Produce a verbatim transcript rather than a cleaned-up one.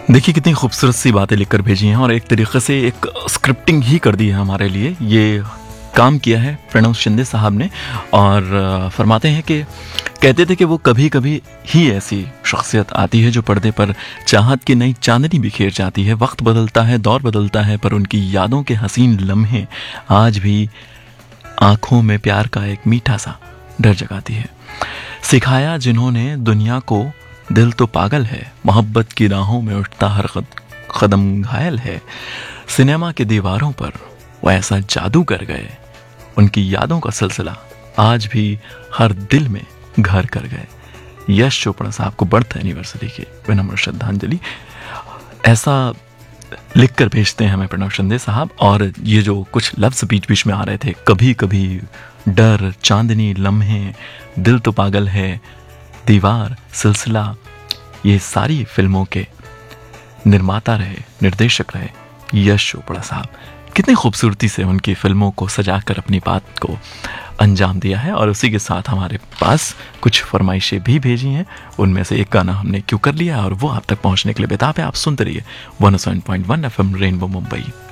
देखिए कितनी खूबसूरत सी बातें लिखकर भेजी हैं और एक तरीके से एक स्क्रिप्टिंग ही कर दी है हमारे लिए। ये काम किया है प्रणव शिंदे साहब ने और फरमाते हैं कि कहते थे कि वो कभी कभी ही ऐसी शख्सियत आती है जो पर्दे पर चाहत की नई चांदनी बिखेर जाती है। वक्त बदलता है, दौर बदलता है, पर उनकी यादों के हसीन लम्हे आज भी आंखों में प्यार का एक मीठा सा डर जगाती है। सिखाया जिन्होंने दुनिया को दिल तो पागल है, मोहब्बत की राहों में उठता हर कदम घायल है। सिनेमा के दीवारों पर वो ऐसा जादू कर गए, उनकी यादों का सिलसिला आज भी हर दिल में घर कर गए। यश चोपड़ा साहब को बर्थ एनिवर्सरी की विनम्र श्रद्धांजलि ऐसा लिखकर भेजते हैं हमें प्रणव शिंदे साहब। और ये जो कुछ लफ्ज बीच बीच में आ रहे थे, कभी कभी, डर, चांदनी, लम्हे, दिल तो पागल है, दीवार, सिलसिला, ये सारी फिल्मों के निर्माता रहे, निर्देशक रहे यश चोपड़ा साहब। कितनी खूबसूरती से उनकी फिल्मों को सजाकर अपनी बात को अंजाम दिया है। और उसी के साथ हमारे पास कुछ फरमाइशें भी भेजी हैं, उनमें से एक गाना हमने क्यों कर लिया और वो आप तक पहुंचने के लिए बेताब है। आप सुनते रहिए one O seven point one F M rainbow Mumbai.